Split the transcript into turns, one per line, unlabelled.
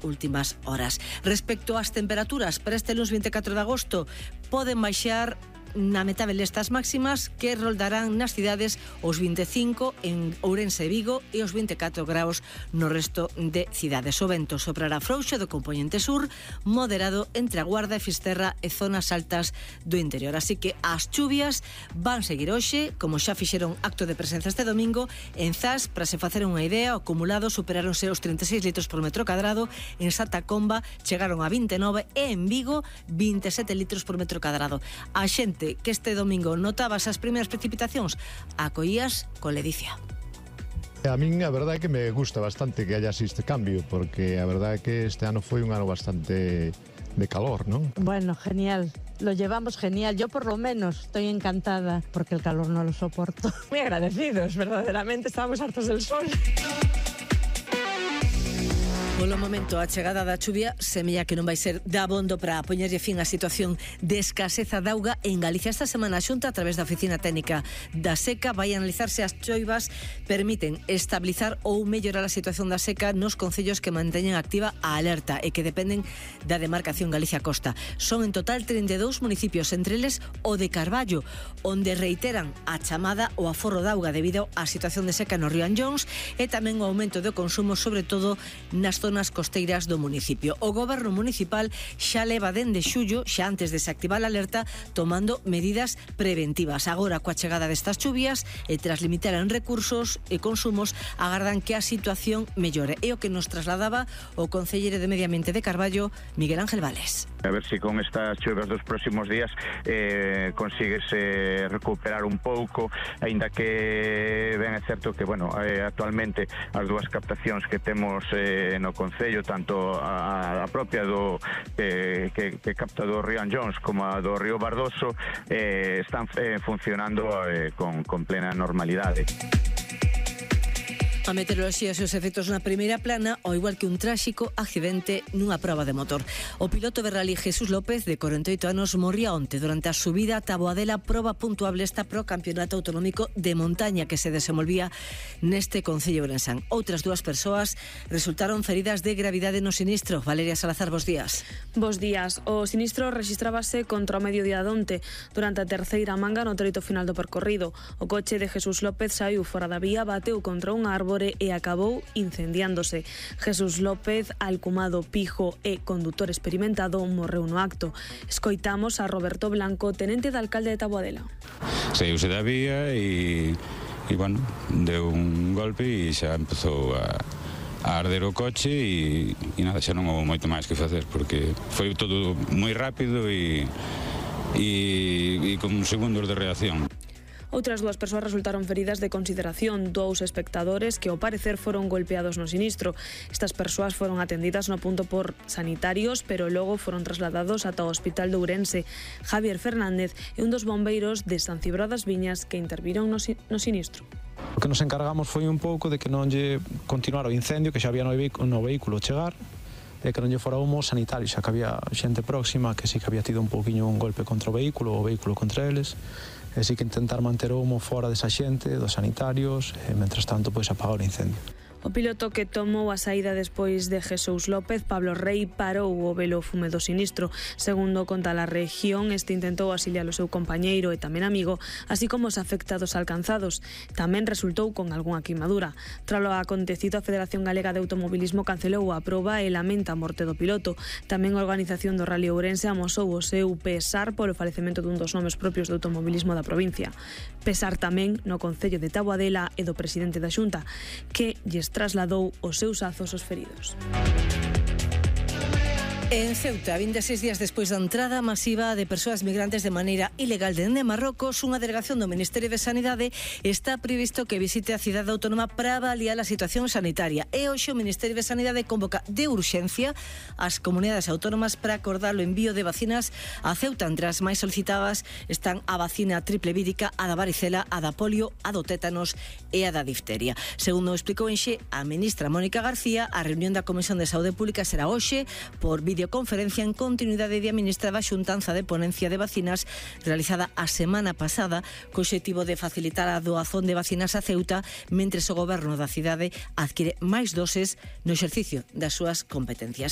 últimas horas. Respecto ás temperaturas, para este lunes 24 de agosto poden baixar na metade destas máximas que roldarán nas cidades os 25 en Ourense e Vigo e os 24 graus no resto de cidades. O vento soprará frouxo do compoñente sur, moderado entre a Guarda e Fisterra e zonas altas do interior. Así que as chuvias van seguir hoxe, como xa fixeron acto de presenza este domingo. En Zas, para se facer unha idea, o acumulado superáronse os 36 litros por metro cadrado, en Santa Comba chegaron a 29 e en Vigo 27 litros por metro cadrado. A xente que este domingo notabas as primeiras precipitacións, acoías con ledicia.
A min a verdade é que me gusta bastante que haya este cambio, porque a verdade é que este ano foi un ano bastante de calor, ¿no?
Bueno, genial. Lo llevamos genial. Yo por lo menos estoy encantada porque el calor no lo soporto. Muy agradecidos, verdaderamente. Estábamos hartos del sol.
Polo momento, a chegada da chuvia semella que non vai ser de abondo para poñerlle fin á situación de escaseza de auga en Galicia. Esta semana a Xunta, a través da Oficina Técnica da Seca, vai analizar se as choivas permiten estabilizar ou mellorar a situación da seca nos concellos que manteñen activa a alerta e que dependen da demarcación Galicia Costa. Son en total 32 municipios, entre eles o de Carballo, onde reiteran a chamada o aforro de auga debido á situación de seca no río Anllóns e tamén o aumento do consumo, sobre todo nas zonas costeiras do municipio. O goberno municipal xa leva dende xullo, xa antes de se activar a alerta, tomando medidas preventivas. Agora, coa chegada destas chuvias e tras limitar en recursos e consumos, agardan que a situación mellore. É o que nos trasladaba o concelleiro de Medio Ambiente de Carballo, Miguel Ángel Vales.
A ver se con estas chuvas dos próximos días consigues recuperar un pouco, aínda que ben é certo que, bueno, actualmente as dúas captacións que temos no concello, tanto a propia do que capta do río Anllóns como a do río Bardoso, están funcionando con plena normalidade.
A meteoroloxía e os efectos na primeira plana, ao igual que un tráxico accidente nunha proba de motor. O piloto de rally Jesús López, de 48 anos, morría onte durante a subida a Taboadela, proba puntuable esta pro campeonato autonómico de montaña que se desenvolvía neste concello ourensán. Outras dúas persoas resultaron feridas de gravidade no sinistro. Valeria Salazar, bos días.
Bos días. O sinistro rexistrábase contra o mediodía donte, durante a terceira manga no treito final do percorrido. O coche de Jesús López saiu fora da vía, bateu contra unha árbore e acabou incendiándose. Jesús López, alcumado Pijo e condutor experimentado, morreu no acto. Escoitamos a Roberto Blanco, tenente de alcalde de Taboadela.
Saíuse da vía e bueno, deu un golpe e xa empezou a arder o coche e nada, xa non houve moito máis que facer porque foi todo moi rápido e con segundos de reacción.
Outras dúas persoas resultaron feridas de consideración, dous espectadores que ao parecer foron golpeados no sinistro. Estas persoas foron atendidas no punto por sanitarios, pero logo foron trasladados ata o Hospital de Ourense. Javier Fernández é un dos bombeiros de San Cibrao das Viñas que interviron no sinistro.
O que nos encargamos foi un pouco de que non lle continuara o incendio que xa había no vehículo chegar, e que non lle fora humo sanitario, xa que había xente próxima que sí que había tido un pouquiño un golpe contra o vehículo contra eles, e sí que intentar manter o humo fora desa xente, dos sanitarios, e mentres tanto pois apagar o incendio.
O piloto que tomou a saída despois de Jesús López, Pablo Rey, parou o velo fume do sinistro. Segundo conta a región, este intentou auxiliar o seu compañeiro e tamén amigo, así como os afectados alcanzados. Tamén resultou con algunha queimadura. Tralo acontecido, a Federación Galega de Automobilismo cancelou a proba e lamenta a morte do piloto. Tamén a organización do Rally Ourense amosou o seu pesar polo falecemento dun dos nomes propios do automobilismo da provincia. Pesar tamén no concello de Taboadela e do presidente da Xunta, que lles trasladou os seus azos aos feridos.
En Ceuta, 26 días despois da entrada masiva de persoas migrantes de maneira ilegal dende Marrocos, unha delegación do Ministerio de Sanidade está previsto que visite a cidade autónoma para avaliar a situación sanitaria. E hoxe o Ministerio de Sanidade convoca de urxencia as comunidades autónomas para acordar o envío de vacinas a Ceuta. Entre as máis solicitadas están a vacina triple vírica, a da varicela, a da polio, a do tétanos e a da difteria. Segundo explicou enxe a ministra Mónica García, a reunión da Comisión de Saúde Pública será hoxe por videoconferencia en continuidade de administra da xuntanza de ponencia de vacinas realizada a semana pasada co obxectivo de facilitar a doazón de vacinas a Ceuta mentres o goberno da cidade adquire máis doses no exercicio das súas competencias.